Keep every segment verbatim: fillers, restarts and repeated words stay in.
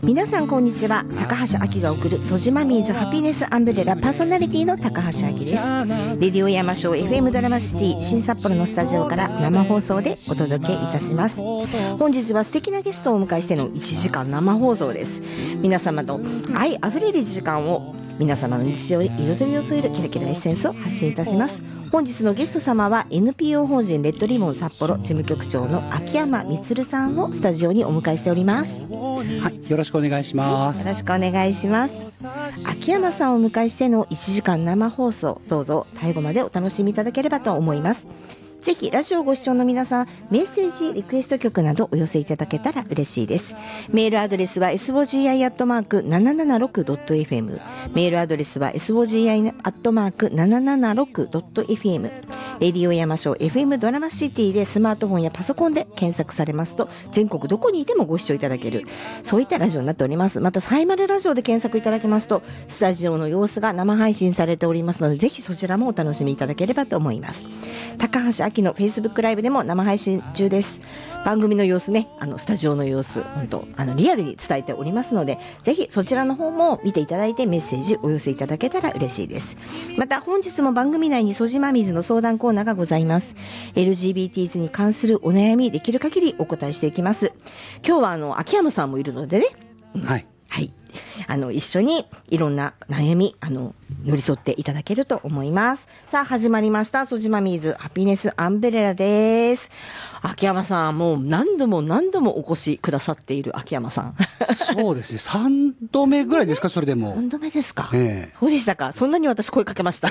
皆さんこんにちは。高橋明が送るソジマミーズハピネスアンブレラパーソナリティの高橋明です。レディオ山椒 エフエム ドラマシティ新札幌のスタジオから生放送でお届けいたします。本日は素敵なゲストをお迎えしてのいちじかん生放送です。皆様の愛あふれる時間を、皆様の日常に彩りを添えるキラキラエッセンスを発信いたします。本日のゲスト様は エヌピーオー 法人レッドリボン札幌事務局長の秋山充さんをスタジオにお迎えしております。 はい、よろしくお願いします。 よろしくお願いします。秋山さんをお迎えしてのいちじかん生放送、どうぞ最後までお楽しみいただければと思います。ぜひラジオご視聴の皆さん、メッセージリクエスト曲などお寄せいただけたら嬉しいです。メールアドレスは エスオージーアイ アットマーク ななななろく ドット エフエム、 メールアドレスは エスオージーアイ アットマーク ななななろく ドット エフエム、 レディオ山椒 エフエム ドラマシティでスマートフォンやパソコンで検索されますと、全国どこにいてもご視聴いただける、そういったラジオになっております。またサイマルラジオで検索いただきますと、スタジオの様子が生配信されておりますので、ぜひそちらもお楽しみいただければと思います。高橋明の Facebook ライブでも生配信中です。番組の様子ね、あのスタジオの様子、本当あのリアルに伝えておりますので、ぜひそちらの方も見ていただいてメッセージお寄せいただけたら嬉しいです。また本日も番組内にソジマミズの相談コーナーがございます。 エルジービーティーズ に関するお悩み、できる限りお答えしていきます。今日はあの秋山さんもいるのでね、うん、はいはい、あの一緒にいろんな悩み、あの寄り添っていただけると思います。さあ始まりました、ソジマミーズハピネスアンベレラです。秋山さん、もう何度も何度もお越しくださっている秋山さん。 そうですね、さんどめぐらいですか、それでも。 さんどめですか、 ええ、 そうでしたか。そんなに私声かけました。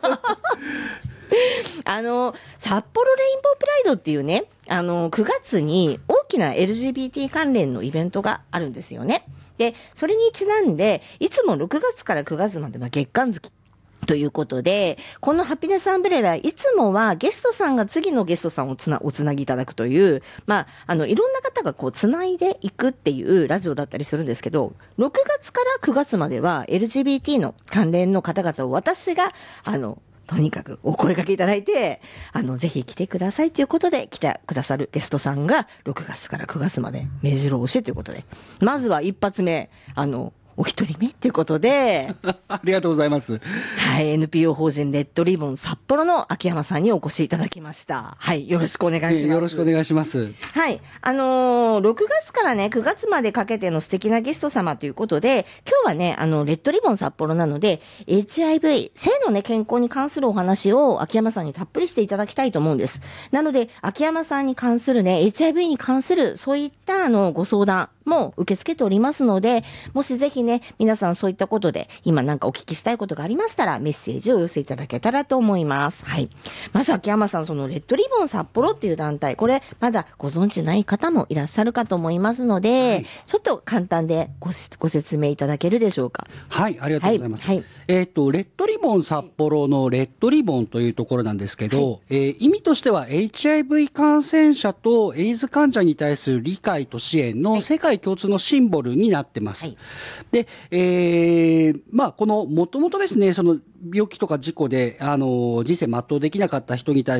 あの札幌レインボープライドっていうね、あのくがつに大きな エルジービーティー 関連のイベントがあるんですよね。でそれにちなんで、いつもろくがつからくがつまでは月間月ということで、このハピネスアンブレラ、いつもはゲストさんが次のゲストさんをつなおつなぎいただくという、まあ、あのいろんな方がこうつないでいくっていうラジオだったりするんですけど、ろくがつからくがつまでは エルジービーティー の関連の方々を私があのとにかくお声掛けいただいて、あのぜひ来てくださいということで来てくださるゲストさんがろくがつからくがつまで目白押しということで、まずは一発目、あのお一人目ということでありがとうございます。 はい、エヌピーオー 法人レッドリボン札幌の秋山さんにお越しいただきました。はい、よろしくお願いします。 よろしくお願いします。 はい、あのー、ろくがつからねくがつまでかけての素敵なゲスト様ということで、今日はね、あのレッドリボン札幌なので エイチアイブイ 性のね健康に関するお話を秋山さんにたっぷりしていただきたいと思うんです。なので秋山さんに関するね エイチアイブイ に関するそういったあのご相談も受け付けておりますので、もしぜひね皆さんそういったことで今なんかお聞きしたいことがありましたらメッセージをお寄せいただけたらと思います。はい。まず秋山さん、そのレッドリボン札幌っていう団体、これまだご存知ない方もいらっしゃるかと思いますので、はい、ちょっと簡単で ご, ご説明いただけるでしょうか。 はい、ありがとうございます。 はいはい、 えっとレッドリボン札幌のレッドリボンというところなんですけど、はい、えー、意味としては エイチアイブイ 感染者とエイズ患者に対する理解と支援の世界共通のシンボルになってます。はい、で、えー、まあこのもともとですね、その病気とか事故であの人生全うできなかった人に対